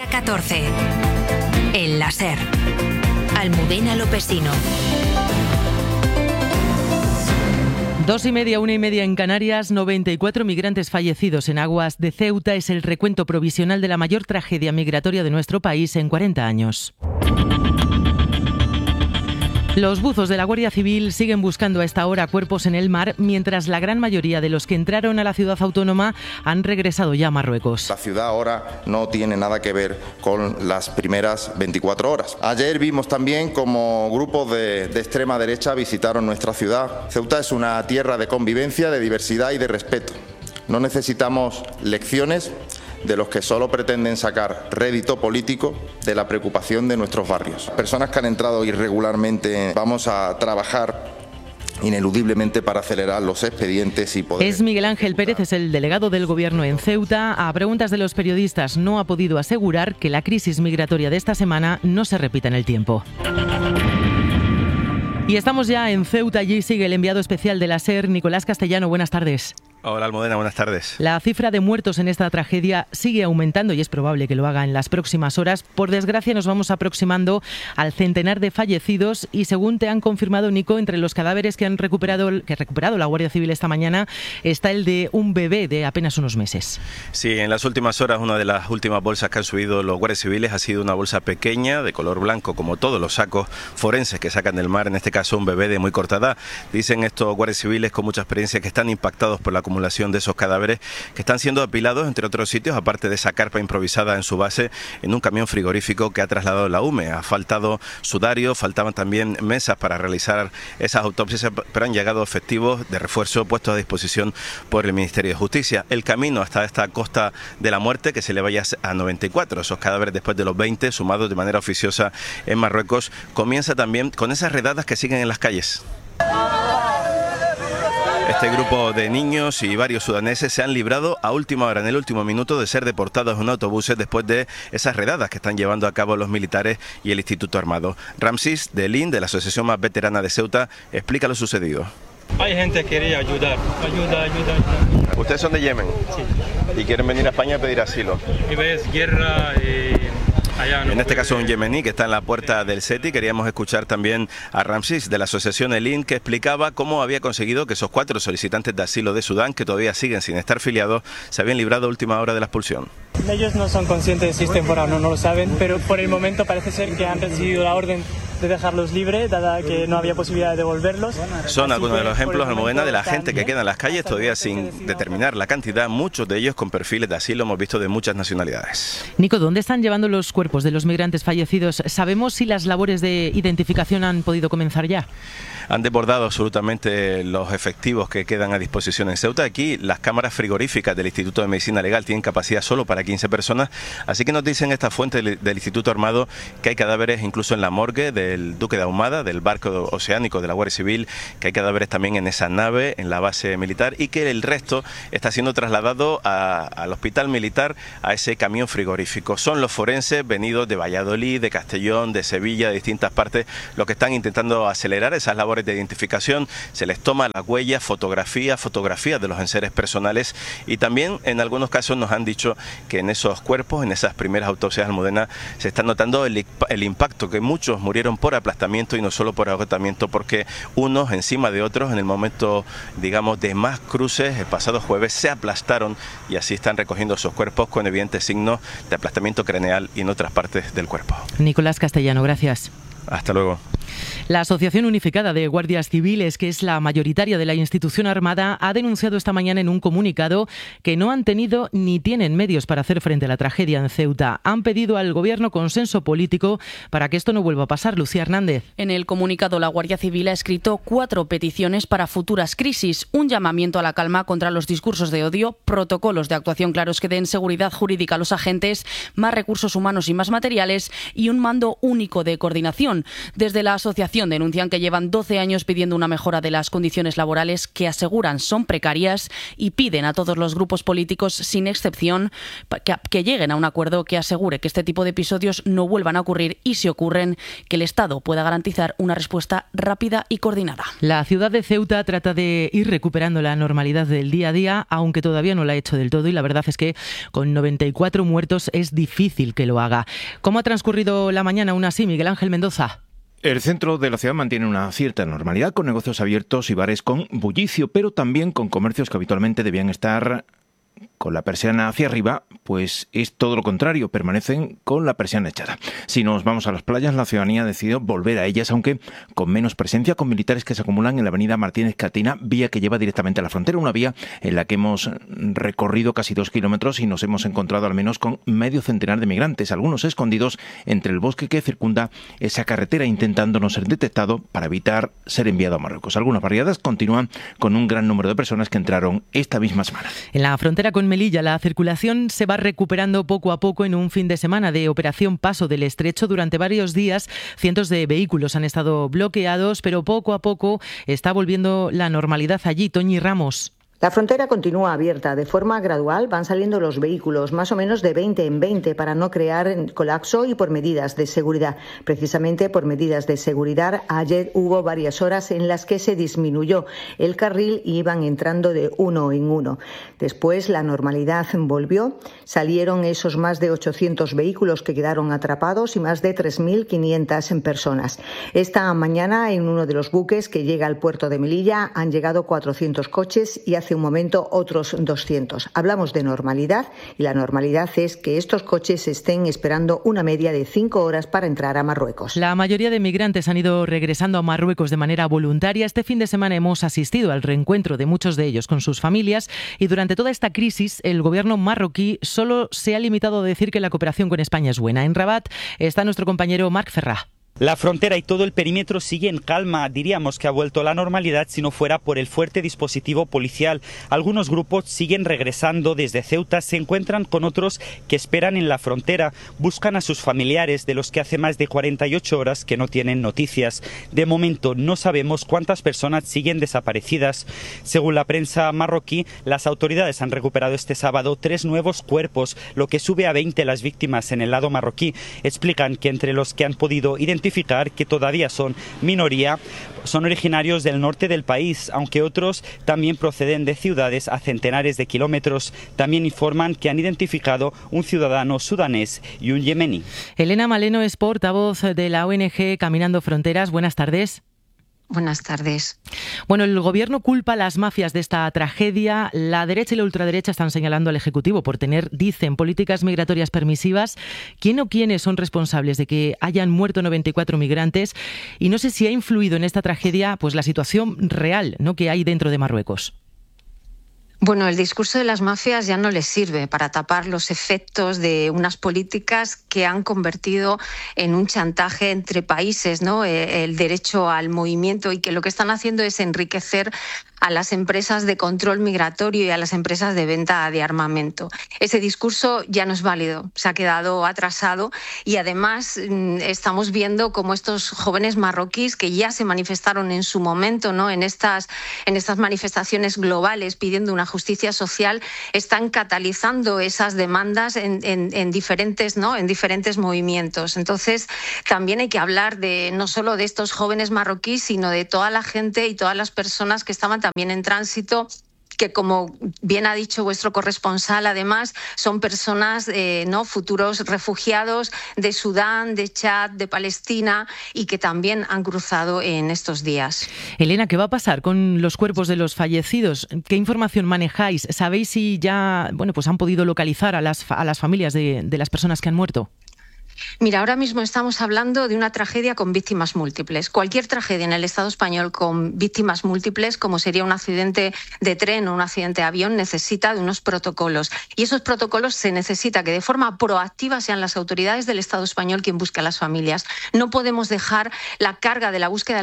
14. El la SER. Almudena Lopesino. 2:30, 1:30 en Canarias. 94 migrantes fallecidos en aguas de Ceuta es el recuento provisional de la mayor tragedia migratoria de nuestro país en 40 años. Los buzos de la Guardia Civil siguen buscando a esta hora cuerpos en el mar, mientras la gran mayoría de los que entraron a la ciudad autónoma han regresado ya a Marruecos. La ciudad ahora no tiene nada que ver con las primeras 24 horas. Ayer vimos también como grupos de extrema derecha visitaron nuestra ciudad. Ceuta es una tierra de convivencia, de diversidad y de respeto. No necesitamos lecciones de los que solo pretenden sacar rédito político de la preocupación de nuestros barrios. Personas que han entrado irregularmente, vamos a trabajar ineludiblemente para acelerar los expedientes y poder... Es Miguel Ángel Pérez, es el delegado del Gobierno en Ceuta. A preguntas de los periodistas, no ha podido asegurar que la crisis migratoria de esta semana no se repita en el tiempo. Y estamos ya en Ceuta, allí sigue el enviado especial de la SER, Nicolás Castellano. Buenas tardes. Hola Almudena, buenas tardes. La cifra de muertos en esta tragedia sigue aumentando y es probable que lo haga en las próximas horas. Por desgracia nos vamos aproximando al centenar de fallecidos y según te han confirmado, Nico, entre los cadáveres que ha recuperado la Guardia Civil esta mañana está el de un bebé de apenas unos meses. Sí, en las últimas horas una de las últimas bolsas que han subido los guardias civiles ha sido una bolsa pequeña de color blanco, como todos los sacos forenses que sacan del mar, en este caso un bebé de muy corta edad. Dicen estos guardias civiles con mucha experiencia que están impactados por la acumulación de esos cadáveres que están siendo apilados entre otros sitios, aparte de esa carpa improvisada en su base, en un camión frigorífico que ha trasladado la UME. Ha faltado sudario, faltaban también mesas para realizar esas autopsias, pero han llegado efectivos de refuerzo puestos a disposición por el Ministerio de Justicia. El camino hasta esta costa de la muerte, que se le vaya a 94, esos cadáveres después de los 20 sumados de manera oficiosa en Marruecos, comienza también con esas redadas que siguen en las calles. Este grupo de niños y varios sudaneses se han librado a última hora, en el último minuto, de ser deportados en autobuses después de esas redadas que están llevando a cabo los militares y el Instituto Armado. Ramsés de Lin, de la asociación más veterana de Ceuta, explica lo sucedido. Hay gente que quería ayudar. ¿Ustedes son de Yemen? Sí. ¿Y quieren venir a España a pedir asilo? Y ves guerra allá no. En este caso un yemení que está en la puerta del SETI. Queríamos escuchar también a Ramsés de la asociación ELIN, que explicaba cómo había conseguido que esos 4 solicitantes de asilo de Sudán, que todavía siguen sin estar filiados, se habían librado a última hora de la expulsión. Ellos no son conscientes si es temporal, no lo saben, pero por el momento parece ser que han recibido la orden de dejarlos libres, dada que no había posibilidad de devolverlos. Son algunos de los ejemplos, Almudena, de la gente que queda en las calles todavía sin determinar la cantidad, muchos de ellos con perfiles de asilo, hemos visto de muchas nacionalidades. Nico, ¿dónde están llevando los cuerpos de los migrantes fallecidos? ¿Sabemos si las labores de identificación han podido comenzar ya? Han desbordado absolutamente los efectivos que quedan a disposición en Ceuta. Aquí las cámaras frigoríficas del Instituto de Medicina Legal tienen capacidad solo para 15 personas, así que nos dicen esta fuente del Instituto Armado que hay cadáveres incluso en la morgue del Duque de Ahumada, del barco oceánico de la Guardia Civil, que hay cadáveres también en esa nave, en la base militar, y que el resto está siendo trasladado al hospital militar, a ese camión frigorífico. Son los forenses venidos de Valladolid, de Castellón, de Sevilla, de distintas partes, los que están intentando acelerar esas labores de identificación. Se les toma las huellas, fotografías de los enseres personales, y también en algunos casos nos han dicho que en esos cuerpos, en esas primeras autopsias, Almudena, se está notando el impacto, que muchos murieron por aplastamiento y no solo por agotamiento, porque unos encima de otros en el momento, digamos, de más cruces el pasado jueves se aplastaron, y así están recogiendo esos cuerpos con evidentes signos de aplastamiento craneal y en otras partes del cuerpo. Nicolás Castellano, gracias. Hasta luego. La Asociación Unificada de Guardias Civiles, que es la mayoritaria de la institución armada, ha denunciado esta mañana en un comunicado que no han tenido ni tienen medios para hacer frente a la tragedia en Ceuta. Han pedido al Gobierno consenso político para que esto no vuelva a pasar. Lucía Hernández. En el comunicado, la Guardia Civil ha escrito 4 peticiones para futuras crisis: un llamamiento a la calma contra los discursos de odio, protocolos de actuación claros que den seguridad jurídica a los agentes, más recursos humanos y más materiales, y un mando único de coordinación. Desde la asociación denuncian que llevan 12 años pidiendo una mejora de las condiciones laborales que aseguran son precarias y piden a todos los grupos políticos, sin excepción, que lleguen a un acuerdo que asegure que este tipo de episodios no vuelvan a ocurrir y, si ocurren, que el Estado pueda garantizar una respuesta rápida y coordinada. La ciudad de Ceuta trata de ir recuperando la normalidad del día a día, aunque todavía no la ha hecho del todo, y la verdad es que con 94 muertos es difícil que lo haga. ¿Cómo ha transcurrido la mañana aún así, Miguel Ángel Mendoza? El centro de la ciudad mantiene una cierta normalidad, con negocios abiertos y bares con bullicio, pero también con comercios que habitualmente debían estar con la persiana hacia arriba, pues es todo lo contrario, permanecen con la persiana echada. Si nos vamos a las playas, la ciudadanía ha decidido volver a ellas, aunque con menos presencia, con militares que se acumulan en la avenida Martínez Catina, vía que lleva directamente a la frontera, una vía en la que hemos recorrido casi 2 kilómetros y nos hemos encontrado al menos con medio centenar de migrantes, algunos escondidos entre el bosque que circunda esa carretera, intentando no ser detectado para evitar ser enviado a Marruecos. Algunas barriadas continúan con un gran número de personas que entraron esta misma semana. En la frontera con Melilla, la circulación se va recuperando poco a poco en un fin de semana de operación Paso del Estrecho. Durante varios días, cientos de vehículos han estado bloqueados, pero poco a poco está volviendo la normalidad allí. Toñi Ramos. La frontera continúa abierta. De forma gradual van saliendo los vehículos, más o menos de 20 en 20, para no crear colapso y por medidas de seguridad. Precisamente por medidas de seguridad, ayer hubo varias horas en las que se disminuyó el carril y iban entrando de uno en uno. Después la normalidad volvió, salieron esos más de 800 vehículos que quedaron atrapados y más de 3.500 personas. Esta mañana, en uno de los buques que llega al puerto de Melilla, han llegado 400 coches y hace un momento otros 200. Hablamos de normalidad y la normalidad es que estos coches estén esperando una media de 5 horas para entrar a Marruecos. La mayoría de migrantes han ido regresando a Marruecos de manera voluntaria. Este fin de semana hemos asistido al reencuentro de muchos de ellos con sus familias y durante toda esta crisis el gobierno marroquí solo se ha limitado a decir que la cooperación con España es buena. En Rabat está nuestro compañero Marc Ferrá. La frontera y todo el perímetro sigue en calma. Diríamos que ha vuelto a la normalidad si no fuera por el fuerte dispositivo policial. Algunos grupos siguen regresando desde Ceuta, se encuentran con otros que esperan en la frontera. Buscan a sus familiares, de los que hace más de 48 horas que no tienen noticias. De momento no sabemos cuántas personas siguen desaparecidas. Según la prensa marroquí, las autoridades han recuperado este sábado 3 nuevos cuerpos, lo que sube a 20 las víctimas en el lado marroquí. Explican que entre los que han podido identificar, que todavía son minoría, son originarios del norte del país, aunque otros también proceden de ciudades a centenares de kilómetros. También informan que han identificado un ciudadano sudanés y un yemení. Elena Maleno es portavoz de la ONG Caminando Fronteras. Buenas tardes. Buenas tardes. Bueno, el gobierno culpa a las mafias de esta tragedia. La derecha y la ultraderecha están señalando al Ejecutivo por tener, dicen, políticas migratorias permisivas. ¿Quién o quiénes son responsables de que hayan muerto 94 migrantes? Y no sé si ha influido en esta tragedia pues la situación real, ¿no?, que hay dentro de Marruecos. Bueno, el discurso de las mafias ya no les sirve para tapar los efectos de unas políticas que han convertido en un chantaje entre países, ¿no? El derecho al movimiento, y que lo que están haciendo es enriquecer a las empresas de control migratorio y a las empresas de venta de armamento. Ese discurso ya no es válido, se ha quedado atrasado, y además estamos viendo cómo estos jóvenes marroquíes que ya se manifestaron en su momento, ¿no?, en estas manifestaciones globales pidiendo una justicia social, están catalizando esas demandas en diferentes movimientos. Entonces, también hay que hablar de no solo de estos jóvenes marroquíes, sino de toda la gente y todas las personas que estaban también en tránsito, que, como bien ha dicho vuestro corresponsal, además son personas, futuros refugiados de Sudán, de Chad, de Palestina, y que también han cruzado en estos días. Elena, ¿qué va a pasar con los cuerpos de los fallecidos? ¿Qué información manejáis? ¿Sabéis si ya han podido localizar a las familias de las personas que han muerto? Mira, ahora mismo estamos hablando de una tragedia con víctimas múltiples. Cualquier tragedia en el Estado español con víctimas múltiples, como sería un accidente de tren o un accidente de avión, necesita de unos protocolos. Y esos protocolos se necesita que de forma proactiva sean las autoridades del Estado español quien busque a las familias. No podemos dejar la carga de la búsqueda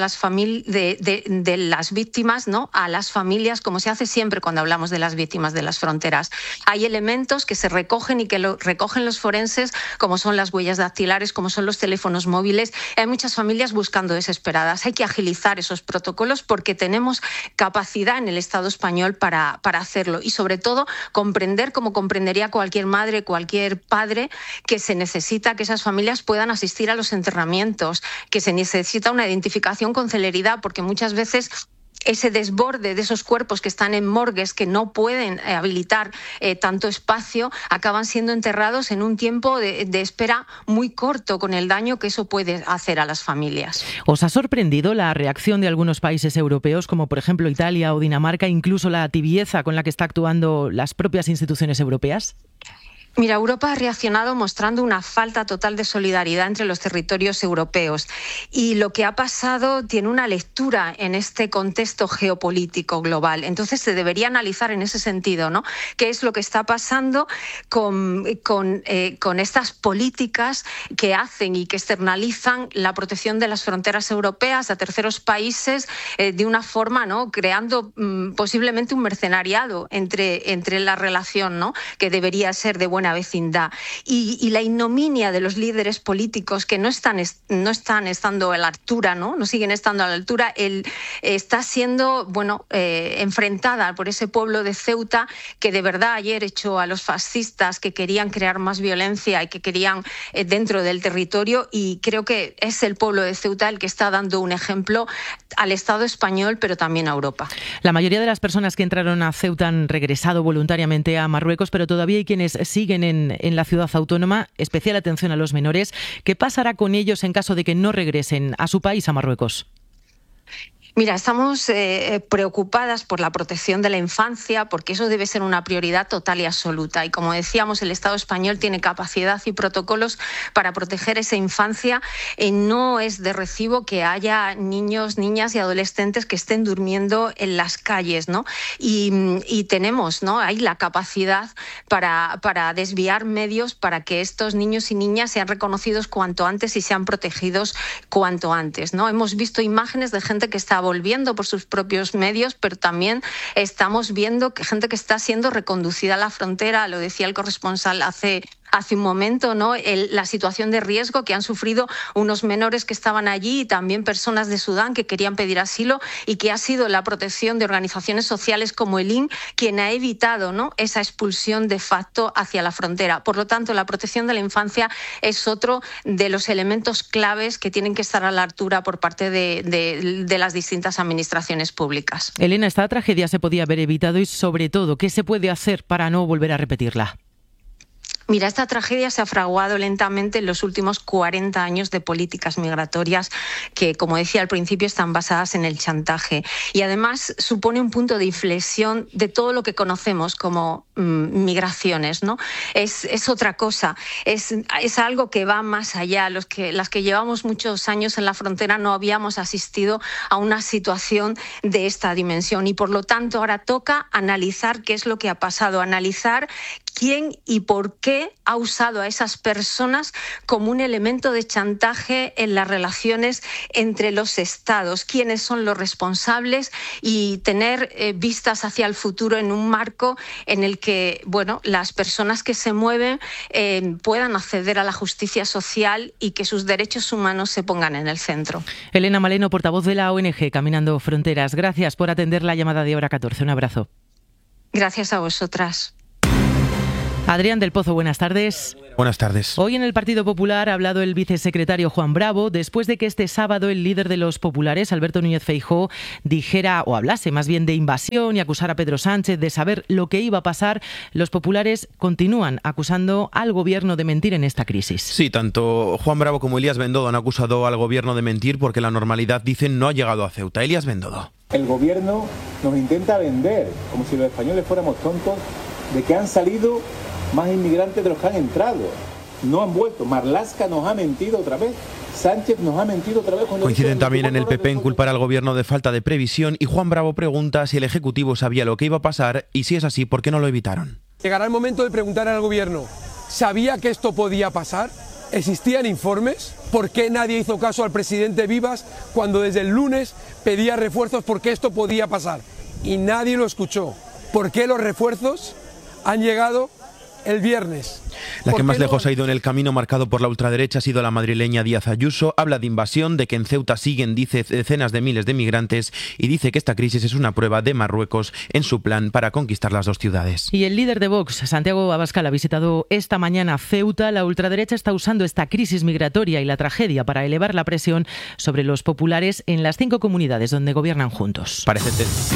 de las víctimas, ¿no?, a las familias, como se hace siempre cuando hablamos de las víctimas de las fronteras. Hay elementos que se recogen y que lo recogen los forenses, como son las huellas dactilares como son los teléfonos móviles. Hay muchas familias buscando desesperadas. Hay que agilizar esos protocolos porque tenemos capacidad en el Estado español para hacerlo y sobre todo comprender, como comprendería cualquier madre, cualquier padre, que se necesita que esas familias puedan asistir a los enterramientos, que se necesita una identificación con celeridad porque muchas veces ese desborde de esos cuerpos que están en morgues que no pueden habilitar tanto espacio, acaban siendo enterrados en un tiempo de espera muy corto, con el daño que eso puede hacer a las familias. ¿Os ha sorprendido la reacción de algunos países europeos, como por ejemplo Italia o Dinamarca, incluso la tibieza con la que está actuando las propias instituciones europeas? Mira, Europa ha reaccionado mostrando una falta total de solidaridad entre los territorios europeos y lo que ha pasado tiene una lectura en este contexto geopolítico global. Entonces se debería analizar en ese sentido, ¿no? ¿Qué es lo que está pasando con estas políticas que hacen y que externalizan la protección de las fronteras europeas a terceros países de una forma, ¿no?, creando posiblemente un mercenariado entre la relación, ¿no?, que debería ser de buena vecindad, y la ignominia de los líderes políticos que no están estando a la altura, no siguen estando a la altura. Está siendo enfrentada por ese pueblo de Ceuta que de verdad ayer echó a los fascistas que querían crear más violencia y que querían dentro del territorio, y creo que es el pueblo de Ceuta el que está dando un ejemplo al Estado español, pero también a Europa. La mayoría de las personas que entraron a Ceuta han regresado voluntariamente a Marruecos, pero todavía hay quienes siguen en la ciudad autónoma. Especial atención a los menores. ¿Qué pasará con ellos en caso de que no regresen a su país, a Marruecos? Mira, estamos preocupadas por la protección de la infancia, porque eso debe ser una prioridad total y absoluta. Y como decíamos, el Estado español tiene capacidad y protocolos para proteger esa infancia. No es de recibo que haya niños, niñas y adolescentes que estén durmiendo en las calles, ¿no? Y tenemos, ¿no?, ahí la capacidad para desviar medios para que estos niños y niñas sean reconocidos cuanto antes y sean protegidos cuanto antes, ¿no? Hemos visto imágenes de gente que está volviendo por sus propios medios, pero también estamos viendo que gente que está siendo reconducida a la frontera, lo decía el corresponsal hace un momento, ¿no?, la situación de riesgo que han sufrido unos menores que estaban allí y también personas de Sudán que querían pedir asilo, y que ha sido la protección de organizaciones sociales como el IN quien ha evitado, ¿no?, esa expulsión de facto hacia la frontera. Por lo tanto, la protección de la infancia es otro de los elementos claves que tienen que estar a la altura por parte de las distintas administraciones públicas. Elena, esta tragedia se podía haber evitado y, sobre todo, ¿qué se puede hacer para no volver a repetirla? Mira, esta tragedia se ha fraguado lentamente en los últimos 40 años de políticas migratorias que, como decía al principio, están basadas en el chantaje. Y además supone un punto de inflexión de todo lo que conocemos como migraciones, ¿no? Es otra cosa, es algo que va más allá. Las que llevamos muchos años en la frontera no habíamos asistido a una situación de esta dimensión, y por lo tanto ahora toca analizar qué es lo que ha pasado, analizar quién y por qué ha usado a esas personas como un elemento de chantaje en las relaciones entre los estados, quiénes son los responsables, y tener vistas hacia el futuro en un marco en el que, bueno, las personas que se mueven puedan acceder a la justicia social y que sus derechos humanos se pongan en el centro. Elena Maleno, portavoz de la ONG Caminando Fronteras, gracias por atender la llamada de Hora 14. Un abrazo. Gracias a vosotras. Adrián del Pozo, buenas tardes. Buenas tardes. Hoy en el Partido Popular ha hablado el vicesecretario Juan Bravo, después de que este sábado el líder de los populares, Alberto Núñez Feijóo, dijera, o hablase más bien, de invasión y acusara a Pedro Sánchez de saber lo que iba a pasar. Los populares continúan acusando al gobierno de mentir en esta crisis. Sí, tanto Juan Bravo como Elías Bendodo han acusado al gobierno de mentir porque la normalidad, dicen, no ha llegado a Ceuta. Elías Bendodo. El gobierno nos intenta vender, como si los españoles fuéramos tontos, de que han salido más inmigrantes de los que han entrado. No han vuelto. Marlaska nos ha mentido otra vez. Sánchez nos ha mentido otra vez. Coinciden también en el PP en culpar al gobierno de falta de previsión, y Juan Bravo pregunta si el Ejecutivo sabía lo que iba a pasar y, si es así, ¿por qué no lo evitaron? Llegará el momento de preguntar al gobierno, ¿sabía que esto podía pasar? ¿Existían informes? ¿Por qué nadie hizo caso al presidente Vivas cuando desde el lunes pedía refuerzos porque esto podía pasar? Y nadie lo escuchó. ¿Por qué los refuerzos han llegado el viernes. La que más lejos ha ido en el camino marcado por la ultraderecha ha sido la madrileña Díaz Ayuso. Habla de invasión, de que en Ceuta siguen, dice, decenas de miles de migrantes y dice que esta crisis es una prueba de Marruecos en su plan para conquistar las dos ciudades. Y el líder de Vox, Santiago Abascal, ha visitado esta mañana Ceuta. La ultraderecha está usando esta crisis migratoria y la tragedia para elevar la presión sobre los populares en las 5 comunidades donde gobiernan juntos. Parece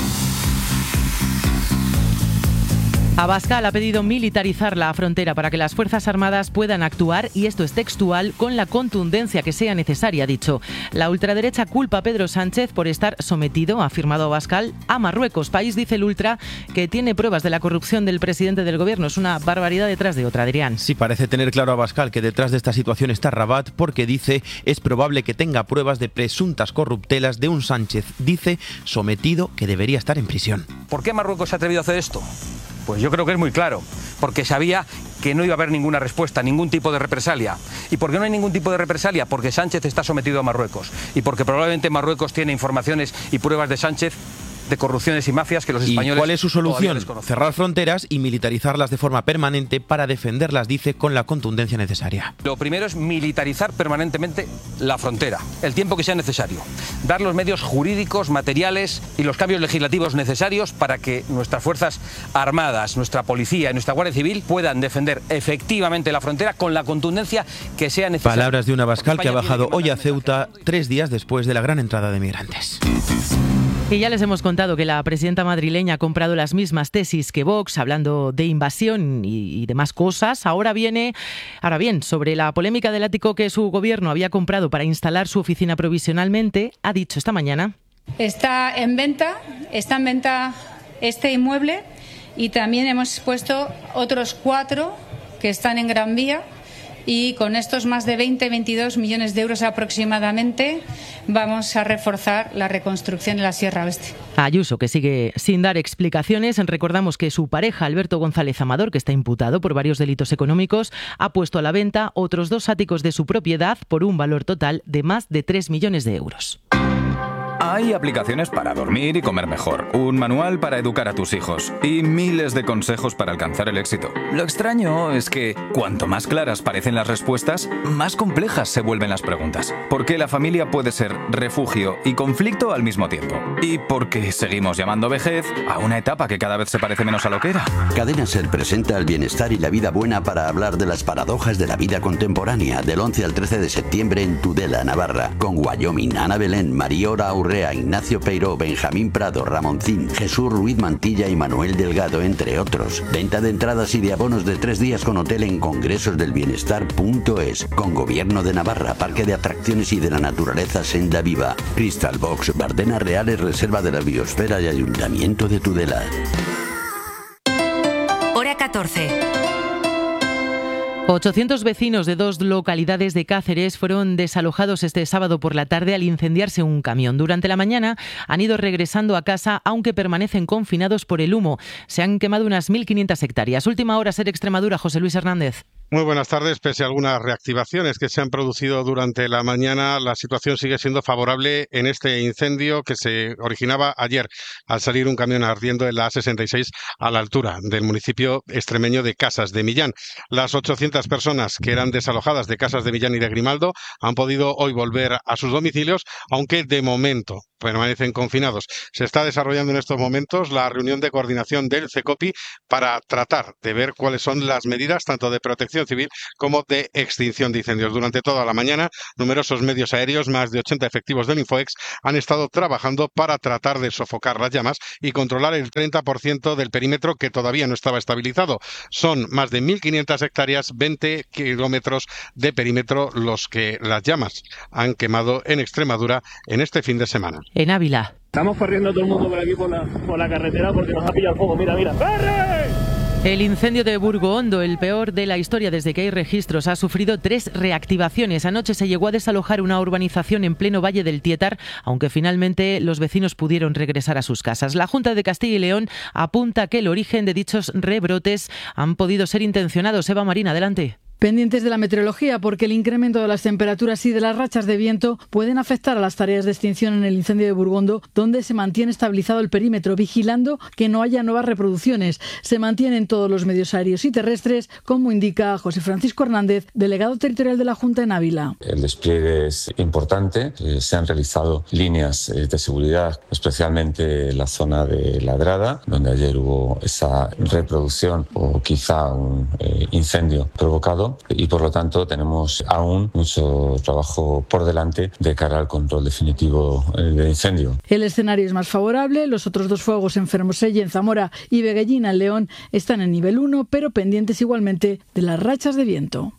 Abascal ha pedido militarizar la frontera para que las Fuerzas Armadas puedan actuar, y esto es textual, con la contundencia que sea necesaria, ha dicho. La ultraderecha culpa a Pedro Sánchez por estar sometido, ha afirmado Abascal, a Marruecos, país, dice el ultra, que tiene pruebas de la corrupción del presidente del gobierno. Es una barbaridad detrás de otra, Adrián. Sí, parece tener claro Abascal que detrás de esta situación está Rabat, porque dice es probable que tenga pruebas de presuntas corruptelas de un Sánchez, dice, sometido, que debería estar en prisión. ¿Por qué Marruecos se ha atrevido a hacer esto? Pues yo creo que es muy claro, porque sabía que no iba a haber ninguna respuesta, ningún tipo de represalia. ¿Y por qué no hay ningún tipo de represalia? Porque Sánchez está sometido a Marruecos y porque probablemente Marruecos tiene informaciones y pruebas de Sánchez de corrupciones y mafias que los españoles... ¿Y cuál es su solución? Cerrar fronteras y militarizarlas de forma permanente para defenderlas, dice, con la contundencia necesaria. Lo primero es militarizar permanentemente la frontera, el tiempo que sea necesario. Dar los medios jurídicos, materiales y los cambios legislativos necesarios para que nuestras Fuerzas Armadas, nuestra Policía y nuestra Guardia Civil puedan defender efectivamente la frontera con la contundencia que sea necesaria. Palabras de un Abascal que ha bajado hoy a Ceuta 3 días después de la gran entrada de migrantes. Y ya les hemos contado que la presidenta madrileña ha comprado las mismas tesis que Vox, hablando de invasión y demás cosas. Ahora bien, sobre la polémica del ático que su gobierno había comprado para instalar su oficina provisionalmente, ha dicho esta mañana: está en venta este inmueble, y también hemos puesto otros 4 que están en Gran Vía. Y con estos más de 22 millones de euros aproximadamente vamos a reforzar la reconstrucción de la Sierra Oeste. Ayuso, que sigue sin dar explicaciones. Recordamos que su pareja, Alberto González Amador, que está imputado por varios delitos económicos, ha puesto a la venta otros 2 áticos de su propiedad por un valor total de más de 3 millones de euros. Hay aplicaciones para dormir y comer mejor, un manual para educar a tus hijos y miles de consejos para alcanzar el éxito. Lo extraño es que cuanto más claras parecen las respuestas, más complejas se vuelven las preguntas. Porque la familia puede ser refugio y conflicto al mismo tiempo. Y porque seguimos llamando vejez a una etapa que cada vez se parece menos a lo que era. Cadena Ser presenta el bienestar y la vida buena para hablar de las paradojas de la vida contemporánea, del 11 al 13 de septiembre en Tudela, Navarra, con Wyoming, Ana Belén, Mariora Urrea, Ignacio Peiró, Benjamín Prado, Ramoncín, Jesús Ruiz Mantilla y Manuel Delgado, entre otros. Venta de entradas y de abonos de 3 días con hotel en congresosdelbienestar.es, con Gobierno de Navarra, Parque de Atracciones y de la Naturaleza Senda Viva, Crystal Box, Bardenas Reales, Reserva de la Biosfera y Ayuntamiento de Tudela. Hora 14. 800 vecinos de 2 localidades de Cáceres fueron desalojados este sábado por la tarde al incendiarse un camión. Durante la mañana han ido regresando a casa, aunque permanecen confinados por el humo. Se han quemado unas 1.500 hectáreas. Última hora, SER Extremadura, José Luis Hernández. Muy buenas tardes. Pese a algunas reactivaciones que se han producido durante la mañana, la situación sigue siendo favorable en este incendio que se originaba ayer al salir un camión ardiendo en la A66 a la altura del municipio extremeño de Casas de Millán. Las 800 personas que eran desalojadas de Casas de Millán y de Grimaldo han podido hoy volver a sus domicilios, aunque de momento permanecen confinados. Se está desarrollando en estos momentos la reunión de coordinación del CECOPI para tratar de ver cuáles son las medidas tanto de protección civil como de extinción de incendios. Durante toda la mañana, numerosos medios aéreos, más de 80 efectivos del Infoex, han estado trabajando para tratar de sofocar las llamas y controlar el 30% del perímetro que todavía no estaba estabilizado. Son más de 1.500 hectáreas, 20 kilómetros de perímetro los que las llamas han quemado en Extremadura en este fin de semana. En Ávila. Estamos corriendo todo el mundo por aquí por la carretera porque nos ha pillado el fuego. Mira, mira. ¡Corre! El incendio de Burgohondo, el peor de la historia desde que hay registros, ha sufrido 3 reactivaciones. Anoche se llegó a desalojar una urbanización en pleno Valle del Tietar, aunque finalmente los vecinos pudieron regresar a sus casas. La Junta de Castilla y León apunta que el origen de dichos rebrotes han podido ser intencionados. Eva Marín, adelante. Pendientes de la meteorología, porque el incremento de las temperaturas y de las rachas de viento pueden afectar a las tareas de extinción en el incendio de Burgondo, donde se mantiene estabilizado el perímetro, vigilando que no haya nuevas reproducciones. Se mantienen todos los medios aéreos y terrestres, como indica José Francisco Hernández, delegado territorial de la Junta en Ávila. El despliegue es importante. Se han realizado líneas de seguridad, especialmente en la zona de Ladrada, donde ayer hubo esa reproducción o quizá un incendio provocado. Y por lo tanto tenemos aún mucho trabajo por delante de cara al control definitivo del incendio. El escenario es más favorable. Los otros dos fuegos en Fermoselle, en Zamora, y Veguellina, en León, están en nivel 1, pero pendientes igualmente de las rachas de viento.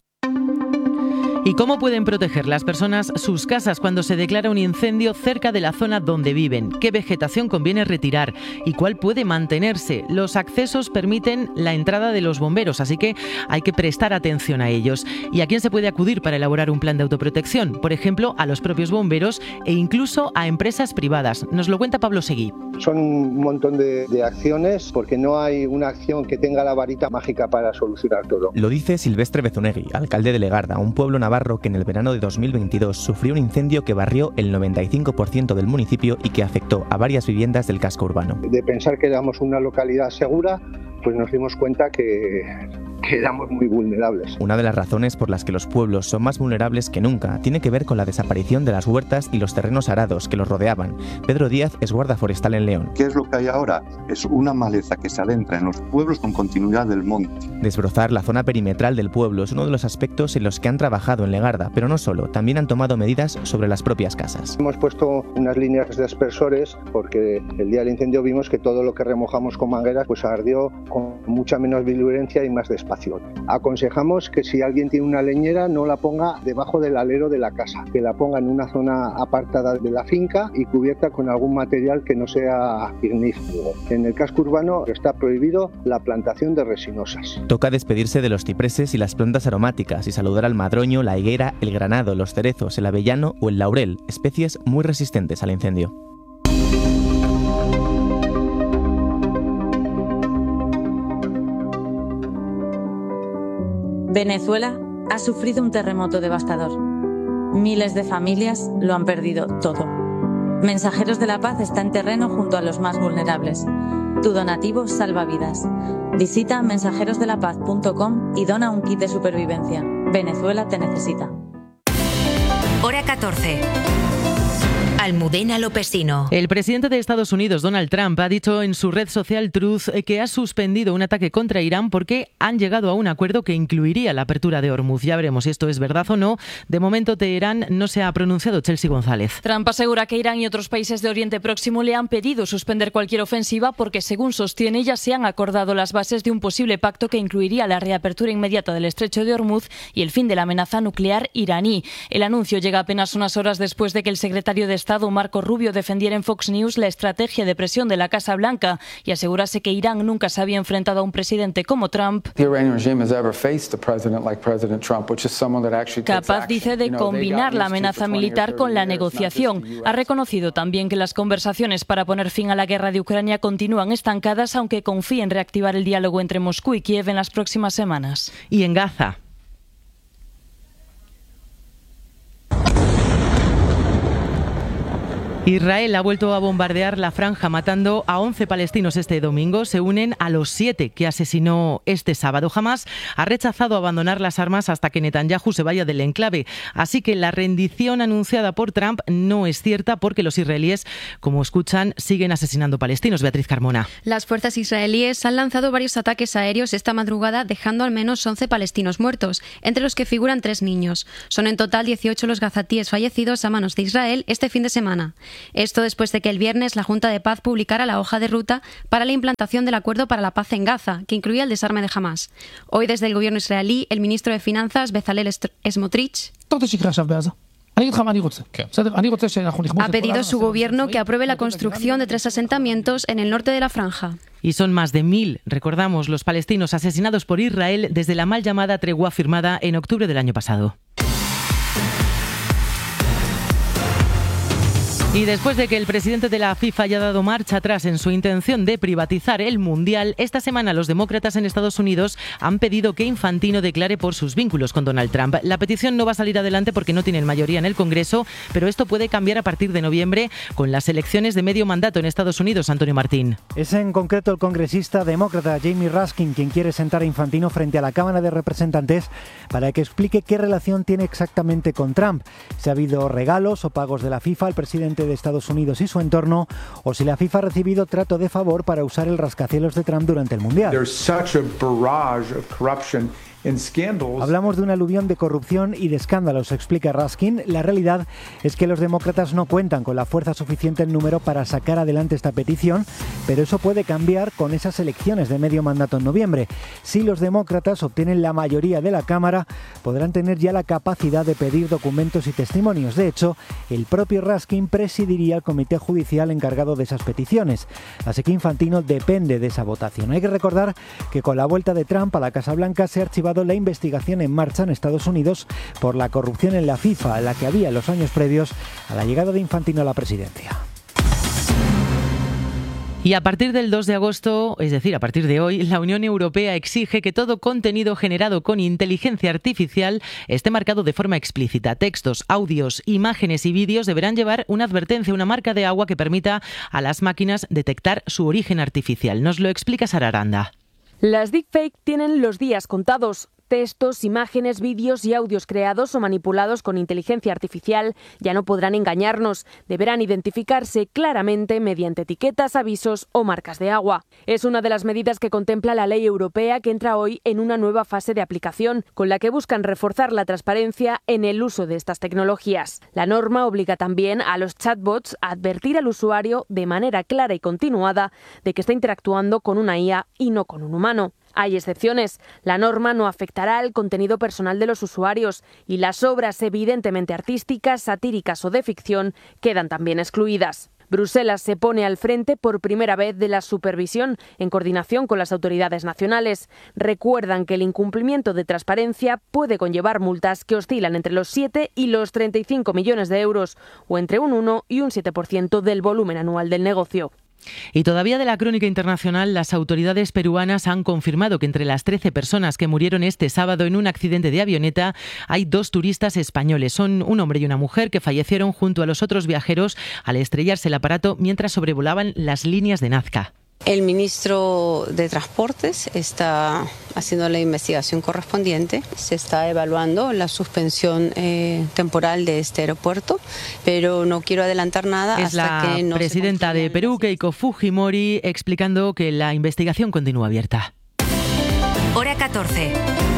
¿Y cómo pueden proteger las personas sus casas cuando se declara un incendio cerca de la zona donde viven? ¿Qué vegetación conviene retirar? ¿Y cuál puede mantenerse? Los accesos permiten la entrada de los bomberos, así que hay que prestar atención a ellos. ¿Y a quién se puede acudir para elaborar un plan de autoprotección? Por ejemplo, a los propios bomberos e incluso a empresas privadas. Nos lo cuenta Pablo Seguí. Son un montón de acciones, porque no hay una acción que tenga la varita mágica para solucionar todo. Lo dice Silvestre Bezunegui, alcalde de Legarda, un pueblo navarro que en el verano de 2022 sufrió un incendio que barrió el 95% del municipio y que afectó a varias viviendas del casco urbano. De pensar que éramos una localidad segura, pues nos dimos cuenta que éramos muy vulnerables. Una de las razones por las que los pueblos son más vulnerables que nunca tiene que ver con la desaparición de las huertas y los terrenos arados que los rodeaban. Pedro Díaz es guarda forestal en León. ¿Qué es lo que hay ahora? Es una maleza que se adentra en los pueblos con continuidad del monte. Desbrozar la zona perimetral del pueblo es uno de los aspectos en los que han trabajado en Legarda, pero no solo, también han tomado medidas sobre las propias casas. Hemos puesto unas líneas de aspersores porque el día del incendio vimos que todo lo que remojamos con mangueras pues ardió con mucha menos virulencia y más despacio. Aconsejamos que si alguien tiene una leñera no la ponga debajo del alero de la casa, que la ponga en una zona apartada de la finca y cubierta con algún material que no sea ignífugo. En el casco urbano está prohibido la plantación de resinosas. Toca despedirse de los cipreses y las plantas aromáticas y saludar al madroño, la higuera, el granado, los cerezos, el avellano o el laurel, especies muy resistentes al incendio. Venezuela ha sufrido un terremoto devastador. Miles de familias lo han perdido todo. Mensajeros de la Paz está en terreno junto a los más vulnerables. Tu donativo salva vidas. Visita mensajerosdelapaz.com y dona un kit de supervivencia. Venezuela te necesita. Hora 14. Almudena Lopesino. El presidente de Estados Unidos, Donald Trump, ha dicho en su red social Truth que ha suspendido un ataque contra Irán porque han llegado a un acuerdo que incluiría la apertura de Hormuz. Ya veremos si esto es verdad o no. De momento, Teherán no se ha pronunciado. Chelsea González. Trump asegura que Irán y otros países de Oriente Próximo le han pedido suspender cualquier ofensiva porque, según sostiene, ya se han acordado las bases de un posible pacto que incluiría la reapertura inmediata del estrecho de Hormuz y el fin de la amenaza nuclear iraní. El anuncio llega apenas unas horas después de que el secretario de Estado, Marco Rubio, defendiera en Fox News la estrategia de presión de la Casa Blanca y asegurase que Irán nunca se había enfrentado a un presidente como Trump, capaz, dice, de combinar la amenaza militar con la negociación. Ha reconocido también que las conversaciones para poner fin a la guerra de Ucrania continúan estancadas, aunque confía en reactivar el diálogo entre Moscú y Kiev en las próximas semanas. Y en Gaza. Israel ha vuelto a bombardear la franja, matando a 11 palestinos este domingo. Se unen a los 7 que asesinó este sábado. Hamás ha rechazado abandonar las armas hasta que Netanyahu se vaya del enclave. Así que la rendición anunciada por Trump no es cierta porque los israelíes, como escuchan, siguen asesinando palestinos. Beatriz Carmona. Las fuerzas israelíes han lanzado varios ataques aéreos esta madrugada, dejando al menos 11 palestinos muertos, entre los que figuran 3 niños. Son en total 18 los gazatíes fallecidos a manos de Israel este fin de semana. Esto después de que el viernes la Junta de Paz publicara la hoja de ruta para la implantación del acuerdo para la paz en Gaza, que incluía el desarme de Hamás. Hoy, desde el gobierno israelí, el ministro de Finanzas, Bezalel Smotrich, ha pedido a su gobierno que apruebe la construcción de 3 asentamientos en el norte de la franja. Y son más de 1000, recordamos, los palestinos asesinados por Israel desde la mal llamada tregua firmada en octubre del año pasado. Y después de que el presidente de la FIFA haya dado marcha atrás en su intención de privatizar el Mundial, esta semana los demócratas en Estados Unidos han pedido que Infantino declare por sus vínculos con Donald Trump. La petición no va a salir adelante porque no tienen mayoría en el Congreso, pero esto puede cambiar a partir de noviembre con las elecciones de medio mandato en Estados Unidos. Antonio Martín. Es en concreto el congresista demócrata Jamie Raskin quien quiere sentar a Infantino frente a la Cámara de Representantes para que explique qué relación tiene exactamente con Trump. Si ha habido regalos o pagos de la FIFA al presidente de Estados Unidos y su entorno, o si la FIFA ha recibido trato de favor para usar el rascacielos de Trump durante el Mundial. Hablamos de un aluvión de corrupción y de escándalos, explica Raskin. La realidad es que los demócratas no cuentan con la fuerza suficiente en número para sacar adelante esta petición, pero eso puede cambiar con esas elecciones de medio mandato en noviembre. Si los demócratas obtienen la mayoría de la Cámara, podrán tener ya la capacidad de pedir documentos y testimonios. De hecho, el propio Raskin presidiría el comité judicial encargado de esas peticiones. Así que Infantino depende de esa votación. Hay que recordar que con la vuelta de Trump a la Casa Blanca se ha archivado la investigación en marcha en Estados Unidos por la corrupción en la FIFA, la que había en los años previos a la llegada de Infantino a la presidencia. Y a partir del 2 de agosto, es decir, a partir de hoy, la Unión Europea exige que todo contenido generado con inteligencia artificial esté marcado de forma explícita. Textos, audios, imágenes y vídeos deberán llevar una advertencia, una marca de agua que permita a las máquinas detectar su origen artificial. Nos lo explica Sara Aranda. Las deepfake tienen los días contados. Textos, imágenes, vídeos y audios creados o manipulados con inteligencia artificial ya no podrán engañarnos. Deberán identificarse claramente mediante etiquetas, avisos o marcas de agua. Es una de las medidas que contempla la ley europea que entra hoy en una nueva fase de aplicación, con la que buscan reforzar la transparencia en el uso de estas tecnologías. La norma obliga también a los chatbots a advertir al usuario de manera clara y continuada de que está interactuando con una IA y no con un humano. Hay excepciones. La norma no afectará al contenido personal de los usuarios y las obras evidentemente artísticas, satíricas o de ficción quedan también excluidas. Bruselas se pone al frente por primera vez de la supervisión en coordinación con las autoridades nacionales. Recuerdan que el incumplimiento de transparencia puede conllevar multas que oscilan entre los 7 y los 35 millones de euros o entre un 1 y un 7% del volumen anual del negocio. Y todavía de la crónica internacional, las autoridades peruanas han confirmado que entre las 13 personas que murieron este sábado en un accidente de avioneta hay 2 turistas españoles. Son un hombre y una mujer que fallecieron junto a los otros viajeros al estrellarse el aparato mientras sobrevolaban las líneas de Nazca. El ministro de Transportes está haciendo la investigación correspondiente. Se está evaluando la suspensión temporal de este aeropuerto, pero no quiero adelantar nada hasta que no se... Es la presidenta de Perú, Keiko Fujimori, explicando que la investigación continúa abierta. Hora 14.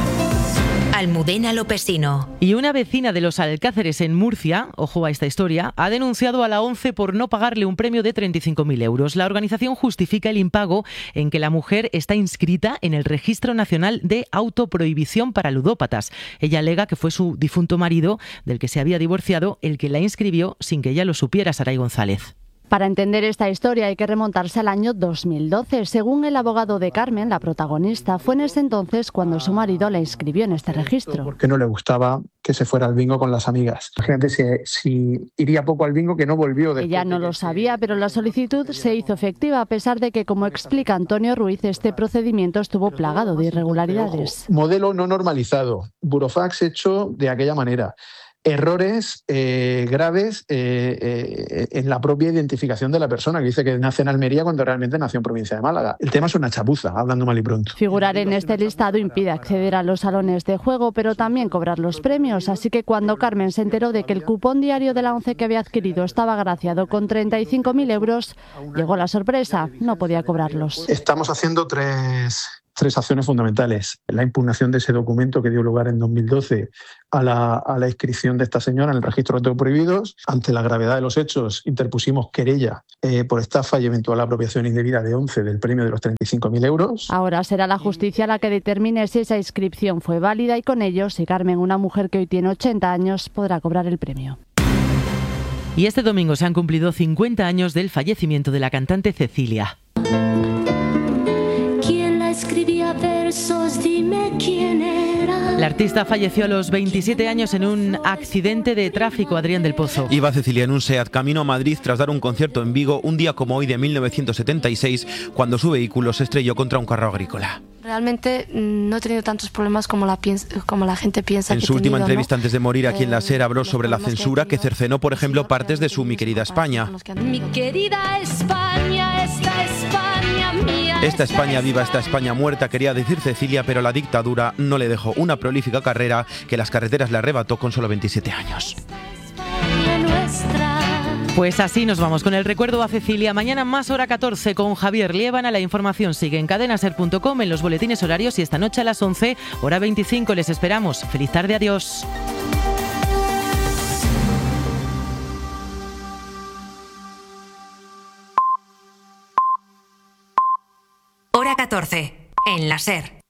Almudena Lopesino. Y una vecina de los Alcáceres en Murcia, ojo a esta historia, ha denunciado a la ONCE por no pagarle un premio de 35.000 euros. La organización justifica el impago en que la mujer está inscrita en el Registro Nacional de Autoprohibición para Ludópatas. Ella alega que fue su difunto marido, del que se había divorciado, el que la inscribió sin que ella lo supiera, Saray González. Para entender esta historia hay que remontarse al año 2012. Según el abogado de Carmen, la protagonista, fue en ese entonces cuando su marido la inscribió en este registro. Porque no le gustaba que se fuera al bingo con las amigas. La gente si iría poco al bingo que no volvió. Ella no lo sabía, pero la solicitud se hizo efectiva a pesar de que, como explica Antonio Ruiz, este procedimiento estuvo plagado de irregularidades. Modelo no normalizado, burofax hecho de aquella manera. Errores graves en la propia identificación de la persona, que dice que nace en Almería cuando realmente nació en provincia de Málaga. El tema es una chapuza, hablando mal y pronto. Figurar en este listado impide acceder a los salones de juego, pero también cobrar los premios. Así que cuando Carmen se enteró de que el cupón diario de la ONCE que había adquirido estaba agraciado con 35.000 euros, llegó la sorpresa, no podía cobrarlos. Estamos haciendo tres acciones fundamentales. La impugnación de ese documento que dio lugar en 2012 a la inscripción de esta señora en el registro de prohibidos. Ante la gravedad de los hechos, interpusimos querella por estafa y eventual apropiación indebida de ONCE del premio de los 35.000 euros. Ahora será la justicia la que determine si esa inscripción fue válida y con ello, si Carmen, una mujer que hoy tiene 80 años, podrá cobrar el premio. Y este domingo se han cumplido 50 años del fallecimiento de la cantante Cecilia. Escribía versos, dime quién era. La artista falleció a los 27 años en un accidente de tráfico, Adrián del Pozo. Iba Cecilia en un SEAT camino a Madrid tras dar un concierto en Vigo un día como hoy de 1976, cuando su vehículo se estrelló contra un carro agrícola. Realmente no he tenido tantos problemas como la gente piensa. En su última entrevista antes de morir aquí en la SER habló sobre la censura que cercenó, por ejemplo, partes de su Mi querida España. Mi querida España, esta España mía. Esta España viva, esta España muerta, quería decir Cecilia, pero la dictadura no le dejó una prolífica carrera que las carreteras le arrebató con solo 27 años. Pues así nos vamos con el recuerdo a Cecilia. Mañana más hora 14 con Javier Liébana. La información sigue en cadenaser.com, en los boletines horarios, y esta noche a las 11, hora 25, les esperamos. Feliz tarde, adiós. Hora 14, en la SER.